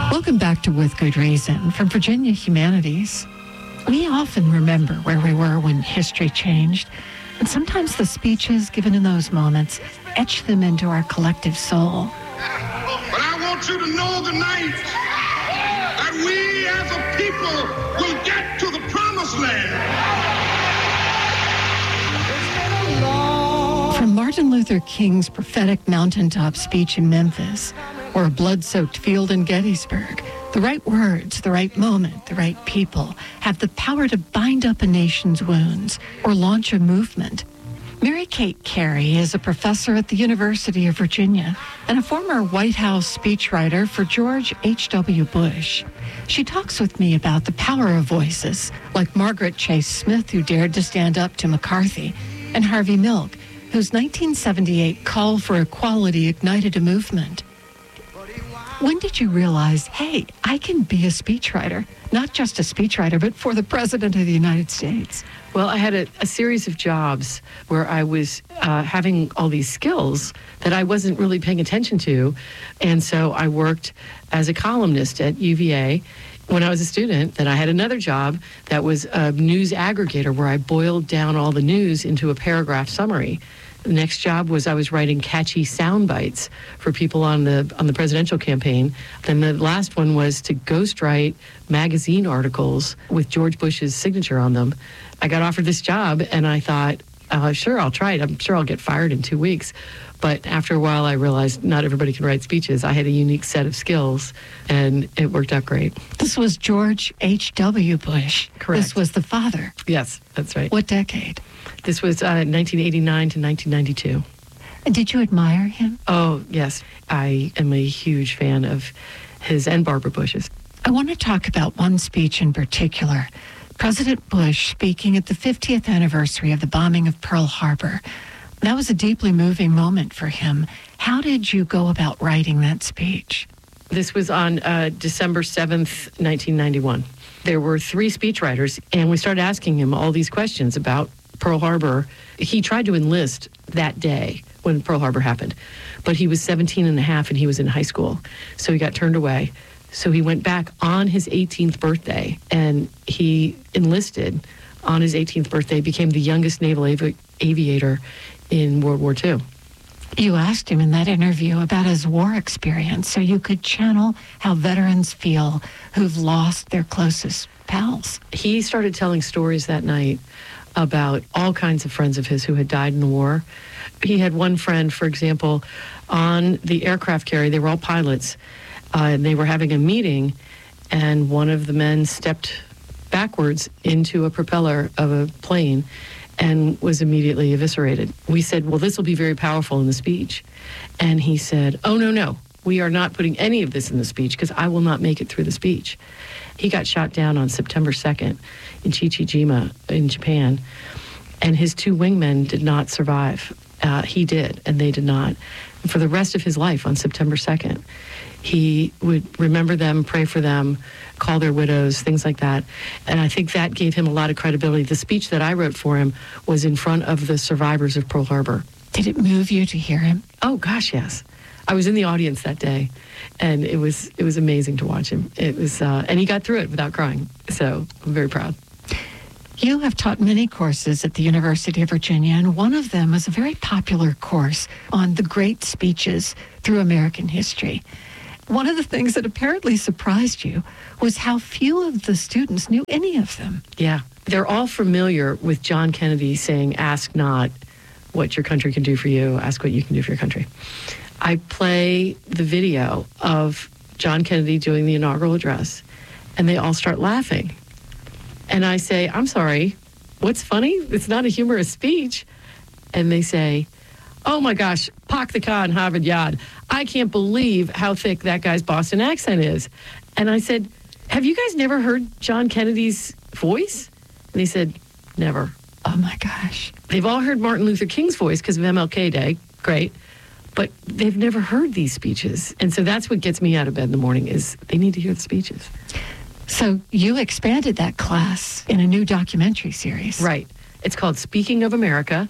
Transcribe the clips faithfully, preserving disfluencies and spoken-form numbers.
Welcome back to With Good Reason from Virginia Humanities. We often remember where we were when history changed, and sometimes the speeches given in those moments etch them into our collective soul. But I want you to know tonight that we as a people will get to the promised land. From Martin Luther King's prophetic mountaintop speech in Memphis, or a blood-soaked field in Gettysburg, the right words, the right moment, the right people have the power to bind up a nation's wounds or launch a movement. Mary Kate Carey is a professor at the University of Virginia and a former White House speechwriter for George H W Bush. She talks with me about the power of voices like Margaret Chase Smith, who dared to stand up to McCarthy, and Harvey Milk, whose nineteen seventy-eight call for equality ignited a movement. When did you realize, hey, I can be a speechwriter, not just a speechwriter, but for the President of the United States? Well, I had a, a series of jobs where I was uh, having all these skills that I wasn't really paying attention to. And so I worked as a columnist at U V A when I was a student. Then I had another job that was a news aggregator where I boiled down all the news into a paragraph summary. The next job was I was writing catchy sound bites for people on the on the presidential campaign. Then the last one was to ghostwrite magazine articles with George Bush's signature on them. I got offered this job, and I thought, uh, sure, I'll try it. I'm sure I'll get fired in two weeks. But after a while, I realized not everybody can write speeches. I had a unique set of skills, and it worked out great. This was George H W Bush. Correct. This was the father. Yes, that's right. What decade? This was uh, nineteen eighty-nine to nineteen ninety-two. And did you admire him? Oh, yes. I am a huge fan of his and Barbara Bush's. I want to talk about one speech in particular. President Bush speaking at the fiftieth anniversary of the bombing of Pearl Harbor. That was a deeply moving moment for him. How did you go about writing that speech? This was on uh, December seventh, nineteen ninety-one. There were three speechwriters, and we started asking him all these questions about Pearl Harbor. He tried to enlist that day when Pearl Harbor happened, but he was seventeen and a half and he was in high school, so he got turned away. So he went back on his eighteenth birthday, and he enlisted on his eighteenth birthday, became the youngest naval avi- aviator in World War Two. You asked him in that interview about his war experience so you could channel how veterans feel who've lost their closest pals. He started telling stories that night about all kinds of friends of his who had died in the war. He had one friend, for example, on the aircraft carrier. They were all pilots, uh, and they were having a meeting, and one of the men stepped backwards into a propeller of a plane and was immediately eviscerated. We said, well, this will be very powerful in the speech. And he said, oh, no, no, we are not putting any of this in the speech because I will not make it through the speech. He got shot down on September second in Chichijima in Japan, and his two wingmen did not survive. Uh, he did, and they did not. And for the rest of his life on September second, he would remember them, pray for them, call their widows, things like that. And I think that gave him a lot of credibility. The speech that I wrote for him was in front of the survivors of Pearl Harbor. Did it move you to hear him? Oh, gosh, yes. I was in the audience that day, and it was it was amazing to watch him. It was, uh, and he got through it without crying. So I'm very proud. You have taught many courses at the University of Virginia, and one of them is a very popular course on the great speeches through American history. One of the things that apparently surprised you was how few of the students knew any of them. Yeah. They're all familiar with John Kennedy saying, ask not what your country can do for you, ask what you can do for your country. I play the video of John Kennedy doing the inaugural address, and they all start laughing. And I say, I'm sorry, what's funny? It's not a humorous speech. And they say, oh my gosh, Pak the Khan, Harvard Yard. I can't believe how thick that guy's Boston accent is. And I said, have you guys never heard John Kennedy's voice? And they said, never. Oh my gosh. They've all heard Martin Luther King's voice because of M L K Day. Great. But they've never heard these speeches. And so that's what gets me out of bed in the morning is they need to hear the speeches. So you expanded that class in a new documentary series. Right. It's called Speaking of America.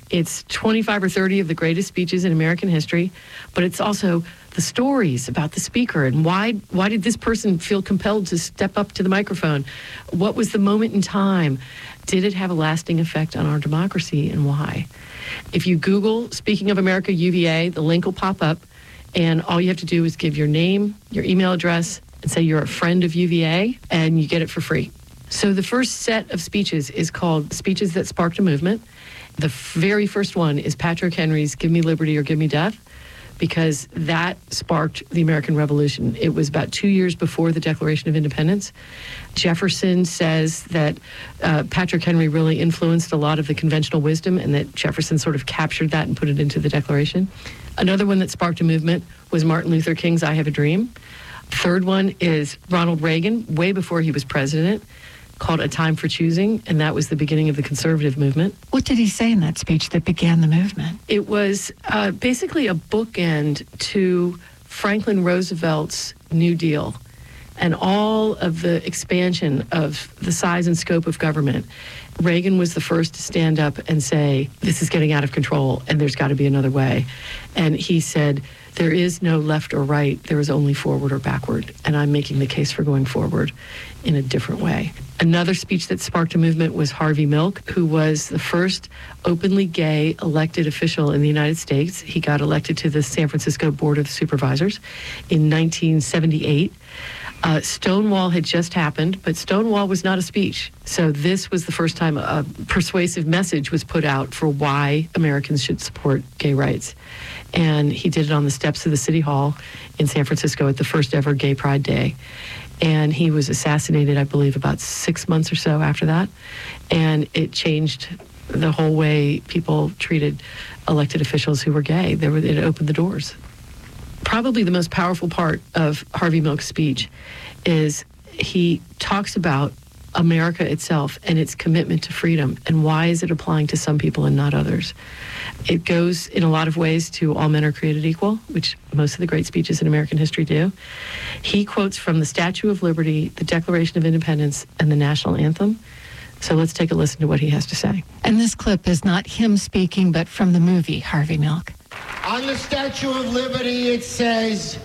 It's twenty-five or thirty of the greatest speeches in American history, but it's also the stories about the speaker and why why did this person feel compelled to step up to the microphone? What was the moment in time? Did it have a lasting effect on our democracy, and why? If you Google Speaking of America U V A, the link will pop up, and all you have to do is give your name, your email address, and say you're a friend of U V A, and you get it for free. So the first set of speeches is called Speeches That Sparked a Movement. The very first one is Patrick Henry's Give Me Liberty or Give Me Death, because that sparked the American Revolution. It was about two years before the Declaration of Independence. Jefferson says that uh, Patrick Henry really influenced a lot of the conventional wisdom, and that Jefferson sort of captured that and put it into the Declaration. Another one that sparked a movement was Martin Luther King's I Have a Dream. Third one is Ronald Reagan, way before he was president, called A Time for Choosing, and that was the beginning of the conservative movement. What did he say in that speech that began the movement? It was uh, basically a bookend to Franklin Roosevelt's New Deal and all of the expansion of the size and scope of government. Reagan was the first to stand up and say, this is getting out of control and there's got to be another way. And he said, there is no left or right, there is only forward or backward. And I'm making the case for going forward in a different way. Another speech that sparked a movement was Harvey Milk, who was the first openly gay elected official in the United States. He got elected to the San Francisco Board of Supervisors in nineteen seventy-eight. Uh, Stonewall had just happened, but Stonewall was not a speech. So this was the first time a persuasive message was put out for why Americans should support gay rights. And he did it on the steps of the City Hall in San Francisco at the first ever Gay Pride Day. And he was assassinated, I believe, about six months or so after that. And it changed the whole way people treated elected officials who were gay. They were, it opened the doors. Probably the most powerful part of Harvey Milk's speech is he talks about America itself and its commitment to freedom, and why is it applying to some people and not others. It goes in a lot of ways to all men are created equal, which most of the great speeches in American history do. He quotes from the Statue of Liberty, the Declaration of Independence, and the National Anthem. So let's take a listen to what he has to say. And this clip is not him speaking, but from the movie Harvey Milk. On the Statue of Liberty, it says,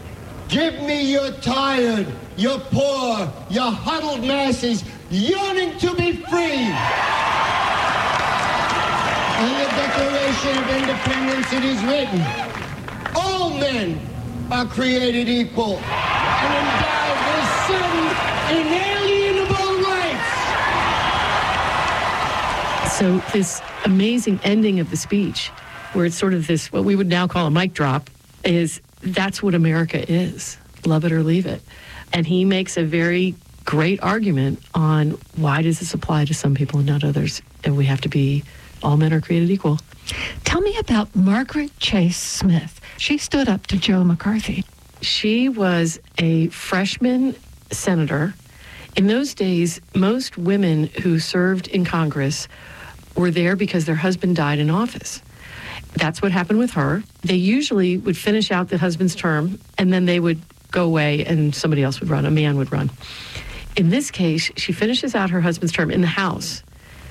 give me your tired, your poor, your huddled masses yearning to be free. On the Declaration of Independence, it is written, all men are created equal and endowed with certain inalienable rights. So this amazing ending of the speech, where it's sort of this, what we would now call a mic drop, is that's what America is. Love it or leave it. And he makes a very great argument on why does this apply to some people and not others, and we have to be, all men are created equal. Tell me about Margaret Chase Smith. She stood up to Joe McCarthy. She was a freshman senator. In those days, most women who served in Congress were there because their husband died in office. That's what happened with her. They usually would finish out the husband's term, and then they would go away and somebody else would run, a man would run. In this case, she finishes out her husband's term in the House,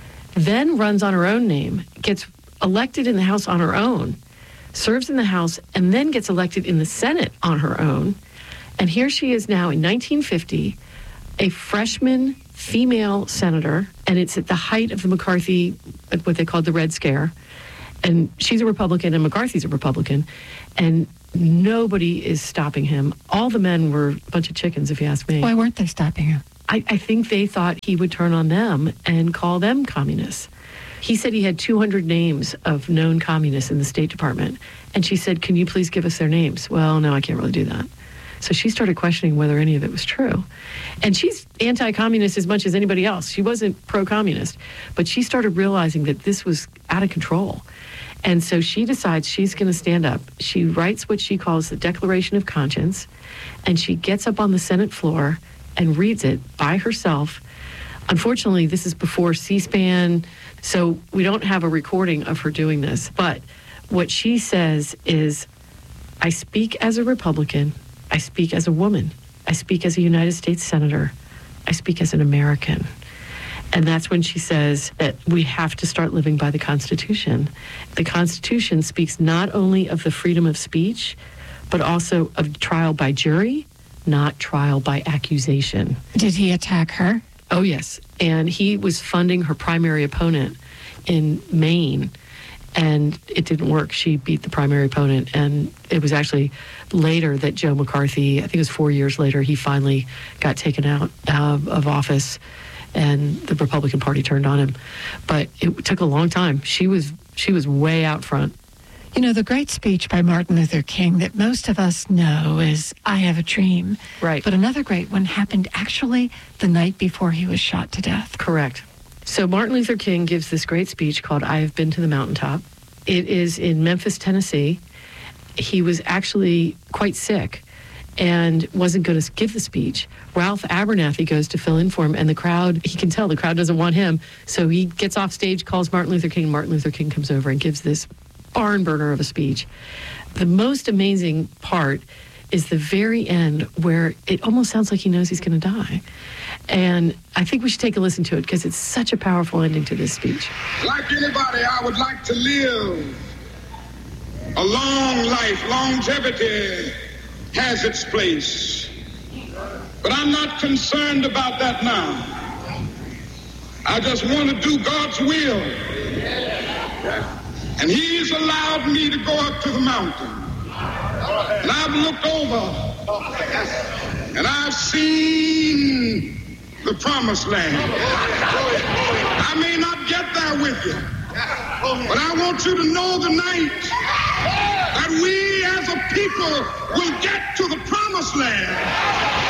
then runs on her own name, gets elected in the House on her own, serves in the House, and then gets elected in the Senate on her own. And here she is now in nineteen fifty, a freshman female senator, and it's at the height of the McCarthy, what they called the Red Scare. And she's a Republican and McCarthy's a Republican, and nobody is stopping him. All the men were a bunch of chickens, if you ask me. Why weren't they stopping him? I, I think they thought he would turn on them and call them communists. He said he had two hundred names of known communists in the State Department. And she said, can you please give us their names? Well, no, I can't really do that. So she started questioning whether any of it was true. And she's anti-communist as much as anybody else. She wasn't pro-communist. But she started realizing that this was out of control. And so she decides she's going to stand up. She writes what she calls the Declaration of Conscience, and she gets up on the Senate floor and reads it by herself. Unfortunately, this is before C-SPAN, so we don't have a recording of her doing this. But what she says is, I speak as a Republican, I speak as a woman, I speak as a United States Senator, I speak as an American. And that's when she says that we have to start living by the Constitution. The Constitution speaks not only of the freedom of speech, but also of trial by jury, not trial by accusation. Did he attack her? Oh, yes. And he was funding her primary opponent in Maine, and it didn't work. She beat the primary opponent, and it was actually later that Joe McCarthy, I think it was four years later, he finally got taken out uh, of office, and the Republican Party turned on him. But it took a long time. She was she was way out front. You know, the great speech by Martin Luther King that most of us know is I Have a Dream. Right. But another great one happened actually the night before he was shot to death. Correct. So Martin Luther King gives this great speech called I Have Been to the Mountaintop. It is in Memphis, Tennessee. He was actually quite sick and wasn't going to give the speech. Ralph Abernathy goes to fill in for him, and the crowd, he can tell the crowd doesn't want him. So he gets off stage, calls Martin Luther King. Martin Luther King comes over and gives this barn burner of a speech. The most amazing part is the very end, where it almost sounds like he knows he's going to die. And I think we should take a listen to it because it's such a powerful ending to this speech. Like anybody, I would like to live a long life. Longevity has its place. But I'm not concerned about that now. I just want to do God's will. And he's allowed me to go up to the mountain. And I've looked over and I've seen the promised land. I may not get there with you, but I want you to know tonight that we as a people will get to the promised land.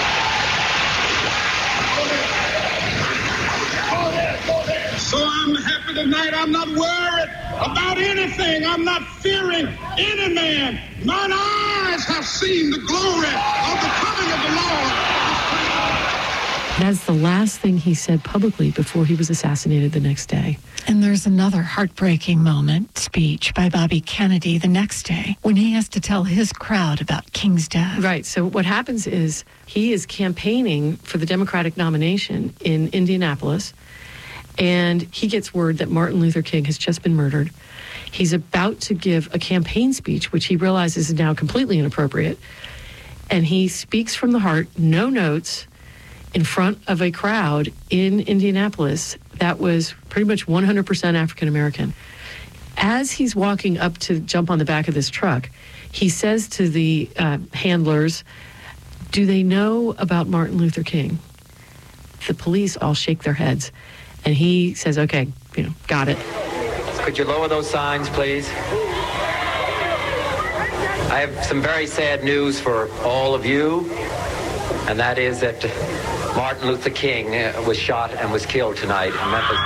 So I'm happy tonight. I'm not worried about anything. I'm not fearing any man. Mine eyes have seen the glory of the coming of the Lord. That's the last thing he said publicly before he was assassinated the next day. And there's another heartbreaking moment, speech by Bobby Kennedy the next day, when he has to tell his crowd about King's death. Right. So what happens is he is campaigning for the Democratic nomination in Indianapolis, and he gets word that Martin Luther King has just been murdered. He's about to give a campaign speech, which he realizes is now completely inappropriate. And he speaks from the heart, no notes, in front of a crowd in Indianapolis that was pretty much one hundred percent African American. As he's walking up to jump on the back of this truck, he says to the uh, handlers, do they know about Martin Luther King? The police all shake their heads. And he says, okay, you know, got it. Could you lower those signs, please? I have some very sad news for all of you, and that is that Martin Luther King was shot and was killed tonight in Memphis.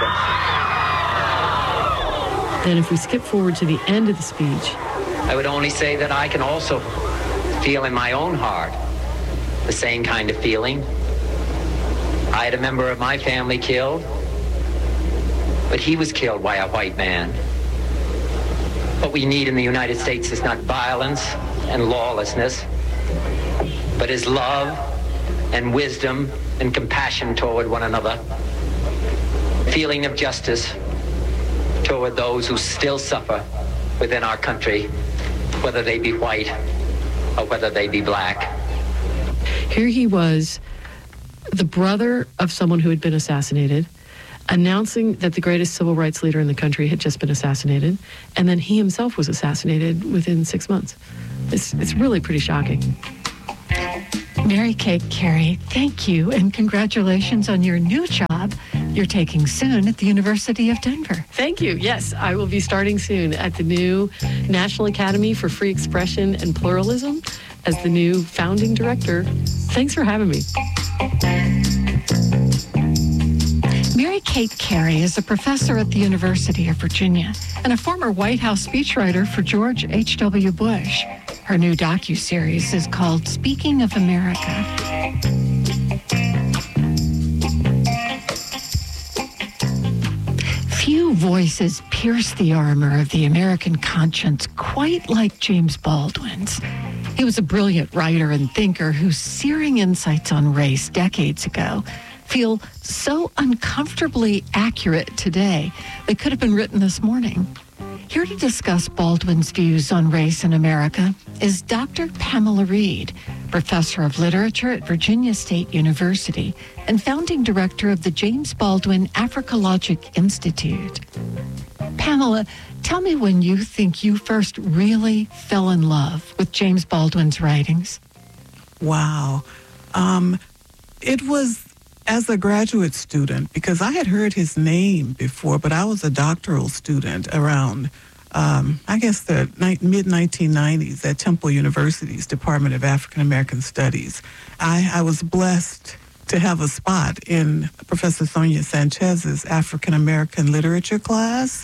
Then if we skip forward to the end of the speech, I would only say that I can also feel in my own heart the same kind of feeling. I had a member of my family killed, but he was killed by a white man. What we need in the United States is not violence and lawlessness, but is love and wisdom and compassion toward one another, feeling of justice toward those who still suffer within our country, whether they be white or whether they be black. Here he was, the brother of someone who had been assassinated, announcing that the greatest civil rights leader in the country had just been assassinated, and then he himself was assassinated within six months. It's, it's really pretty shocking. Mary Kate Carey, thank you, and congratulations on your new job you're taking soon at the University of Denver. Thank you. Yes, I will be starting soon at the new National Academy for Free Expression and Pluralism as the new founding director. Thanks for having me. Mary Kate Carey is a professor at the University of Virginia and a former White House speechwriter for George H W Bush. Her new docuseries is called Speaking of America. Few voices pierce the armor of the American conscience quite like James Baldwin's. He was a brilliant writer and thinker whose searing insights on race decades ago feel so uncomfortably accurate today they could have been written this morning. Here to discuss Baldwin's views on race in America is Doctor Pamela Reed, professor of literature at Virginia State University and founding director of the James Baldwin Africologic Institute. Pamela, tell me when you think you first really fell in love with James Baldwin's writings. Wow. Um, it was as a graduate student, because I had heard his name before, but I was a doctoral student around, um, I guess, the ni- mid nineteen nineties at Temple University's Department of African American Studies. I, I was blessed to have a spot in Professor Sonia Sanchez's African American literature class,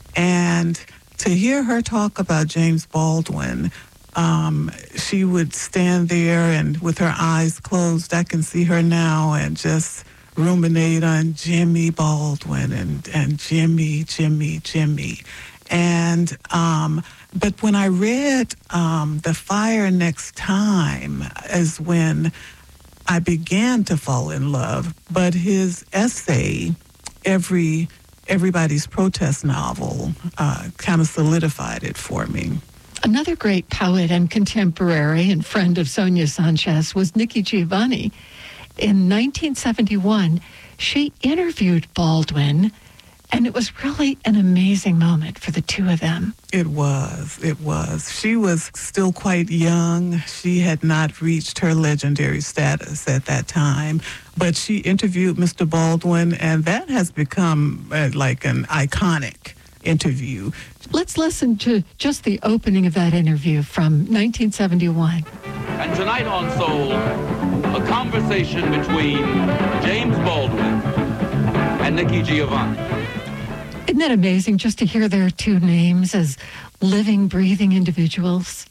and to hear her talk about James Baldwin, um, she would stand there and with her eyes closed, I can see her now, and just ruminate on Jimmy Baldwin and, and Jimmy, Jimmy, Jimmy. And, um, but when I read um, The Fire Next Time is when I began to fall in love. But his essay, Every Everybody's Protest Novel, uh, kind of solidified it for me. Another great poet and contemporary and friend of Sonia Sanchez was Nikki Giovanni. In nineteen seventy-one, she interviewed Baldwin, and it was really an amazing moment for the two of them. It was. It was. She was still quite young. She had not reached her legendary status at that time, but she interviewed Mister Baldwin, and that has become uh, like an iconic interview. Let's listen to just the opening of that interview from nineteen seventy-one. And tonight on Soul, a conversation between James Baldwin and Nikki Giovanni. Isn't that amazing just to hear their two names as living, breathing individuals?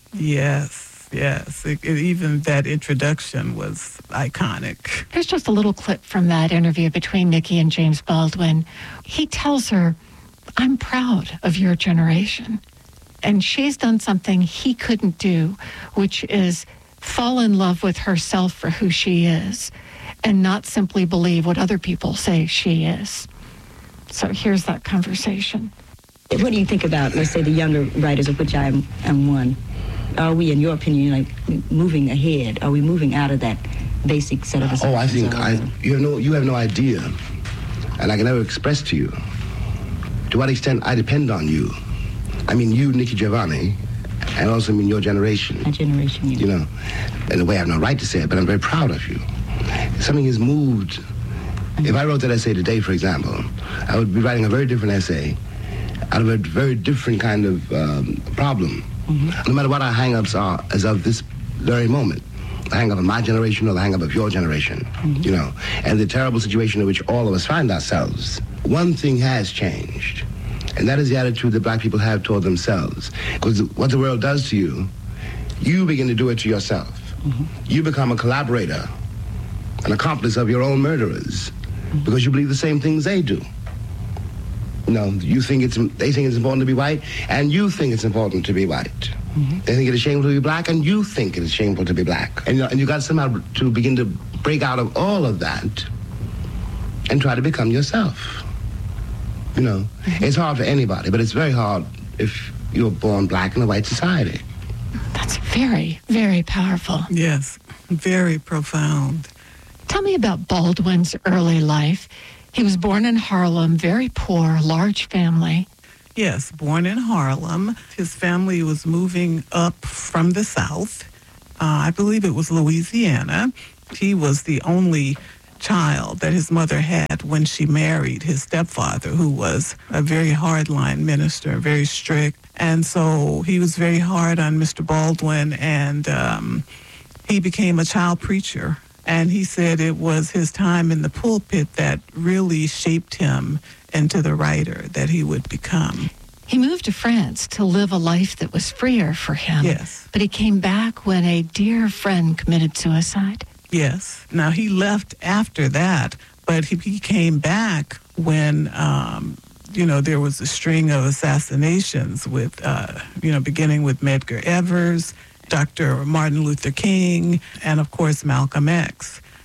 Yes, yes. It, it, even that introduction was iconic. Here's just a little clip from that interview between Nikki and James Baldwin. He tells her, "I'm proud of your generation." And she's done something he couldn't do, which is fall in love with herself for who she is and not simply believe what other people say she is. So here's that conversation. What do you think about, let's say, the younger writers, of which I am, am one? Are we, in your opinion, like moving ahead? Are we moving out of that basic set of assumptions? Oh, I think I, you have no you have no idea, and I can never express to you to what extent I depend on you. I mean, you, Nikki Giovanni, and also I mean your generation. My generation, yeah. You know, in a way I have no right to say it, but I'm very proud of you. Something has moved. If I wrote that essay today, for example, I would be writing a very different essay out of a very different kind of um, problem. Mm-hmm. No matter what our hang-ups are as of this very moment, the hang-up of my generation or the hang-up of your generation, mm-hmm. you know, and the terrible situation in which all of us find ourselves, one thing has changed, and that is the attitude that black people have toward themselves. Because what the world does to you, you begin to do it to yourself. Mm-hmm. You become a collaborator, an accomplice of your own murderers, mm-hmm. because you believe the same things they do. You know, you think it's, they think it's important to be white, and you think it's important to be white. Mm-hmm. They think it is shameful to be black, and you think it is shameful to be black. And, you know, and you got somehow to begin to break out of all of that and try to become yourself. You know, mm-hmm. It's hard for anybody, but it's very hard if you're born black in a white society. That's very, very powerful. Yes, very profound. Tell me about Baldwin's early life. He was born in Harlem, very poor, large family. Yes, born in Harlem. His family was moving up from the South. Uh, I believe it was Louisiana. He was the only child that his mother had when she married his stepfather, who was a very hardline minister, very strict. And so he was very hard on Mister Baldwin, and um, he became a child preacher. And he said it was his time in the pulpit that really shaped him into the writer that he would become. He moved to France to live a life that was freer for him. Yes. But he came back when a dear friend committed suicide. Yes. Now, he left after that, but he, he came back when, um, you know, there was a string of assassinations with, uh, you know, beginning with Medgar Evers, Doctor Martin Luther King, and, of course, Malcolm X.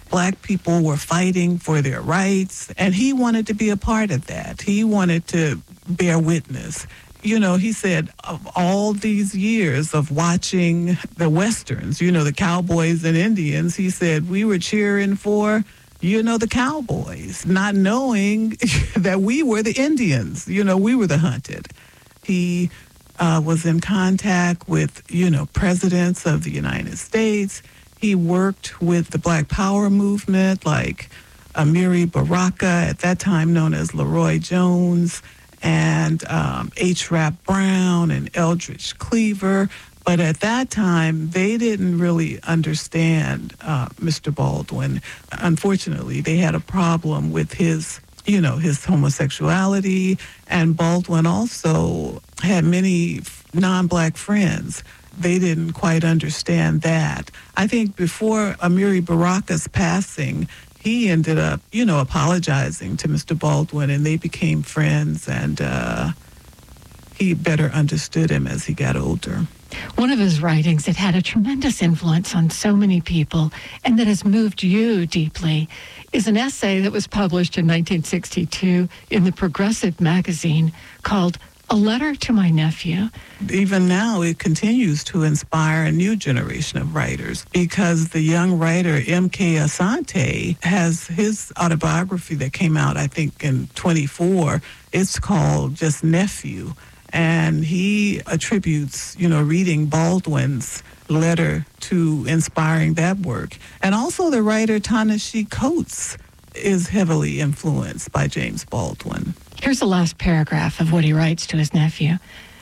Black people were fighting for their rights, and he wanted to be a part of that. He wanted to bear witness. You know, he said, of all these years of watching the Westerns, you know, the cowboys and Indians, he said, we were cheering for, you know, the cowboys, not knowing that we were the Indians. You know, we were the hunted. He uh, was in contact with, you know, presidents of the United States. He worked with the Black Power movement, like Amiri Baraka, at that time known as Leroy Jones, and um, H. Rap Brown and Eldridge Cleaver. But at that time, they didn't really understand uh, Mister Baldwin. Unfortunately, they had a problem with his, you know, his homosexuality, and Baldwin also had many non-Black friends. They didn't quite understand that. I think before Amiri Baraka's passing, he ended up, you know, apologizing to Mister Baldwin, and they became friends, and uh, he better understood him as he got older. One of his writings that had a tremendous influence on so many people and that has moved you deeply is an essay that was published in nineteen sixty-two in the Progressive magazine called A Letter to My Nephew. Even now, it continues to inspire a new generation of writers, because the young writer M K Asante has his autobiography that came out, I think, in twenty-four. It's called just Nephew. And he attributes, you know, reading Baldwin's letter to inspiring that work. And also the writer Ta-Nehisi Coates is heavily influenced by James Baldwin. Here's the last paragraph of what he writes to his nephew.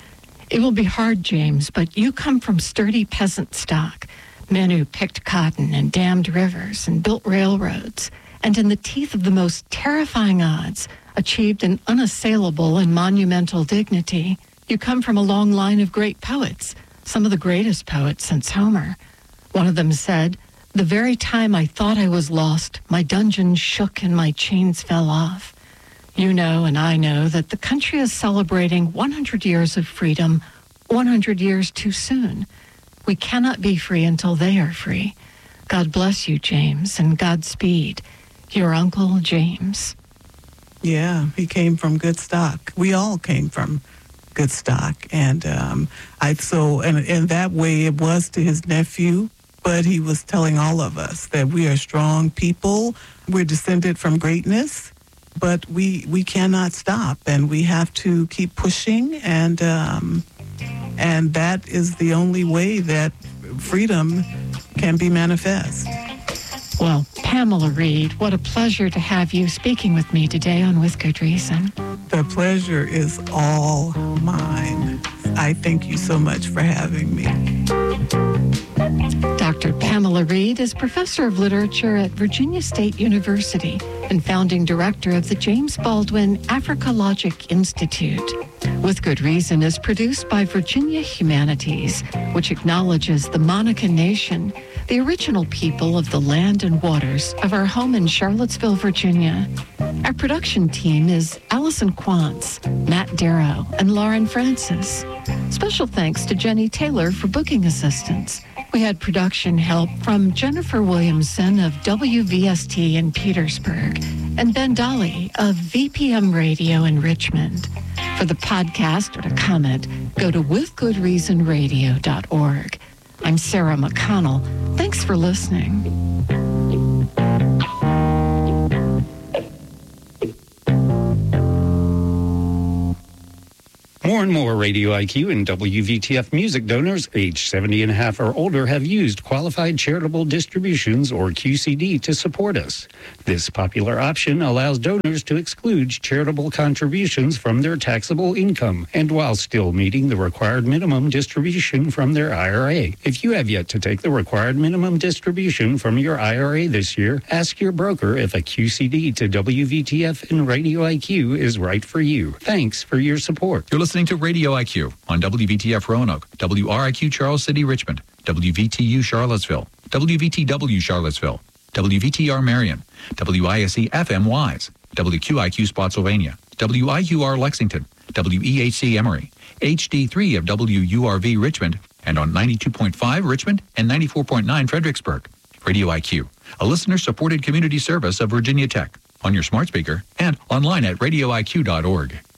It will be hard, James, but you come from sturdy peasant stock, men who picked cotton and dammed rivers and built railroads, and in the teeth of the most terrifying odds, achieved an unassailable and monumental dignity. You come from a long line of great poets, some of the greatest poets since Homer. One of them said, the very time I thought I was lost, my dungeon shook and my chains fell off. You know and I know that the country is celebrating one hundred years of freedom, one hundred years too soon. We cannot be free until they are free. God bless you, James, and Godspeed. Your Uncle James. Yeah, he came from good stock. We all came from good stock. And um, I so and in that way it was to his nephew, but he was telling all of us that we are strong people. We're descended from greatness, but we we cannot stop, and we have to keep pushing, and um, and that is the only way that freedom can be manifest. Well, Pamela Reed, what a pleasure to have you speaking with me today on With Good Reason. The pleasure is all mine. I thank you so much for having me. Doctor Pamela Reed is professor of literature at Virginia State University and founding director of the James Baldwin Africologic Institute. With Good Reason is produced by Virginia Humanities, which acknowledges the Monica Nation, the original people of the land and waters of our home in Charlottesville, Virginia. Our production team is Allison Quantz, Matt Darrow, and Lauren Francis. Special thanks to Jenny Taylor for booking assistance. We had production help from Jennifer Williamson of W V S T in Petersburg and Ben Dolly of V P M Radio in Richmond. For the podcast or to comment, go to with good reason radio dot org. I'm Sarah McConnell. Thanks for listening. More and more Radio I Q and W V T F music donors age seventy and a half or older have used Qualified Charitable Distributions, or Q C D, to support us. This popular option allows donors to exclude charitable contributions from their taxable income, and while still meeting the required minimum distribution from their I R A. If you have yet to take the required minimum distribution from your I R A this year, ask your broker if a Q C D to W V T F and Radio I Q is right for you. Thanks for your support. You're listening to Radio I Q on W V T F Roanoke, W R I Q Charles City, Richmond, W V T U Charlottesville, W V T W Charlottesville, W V T R Marion, W I S E F M Wise, W Q I Q Spotsylvania, W I U R Lexington, W E H C Emory, H D three of W U R V Richmond, and on ninety-two point five Richmond and ninety-four point nine Fredericksburg. Radio I Q, a listener-supported community service of Virginia Tech, on your smart speaker and online at radio I Q dot org.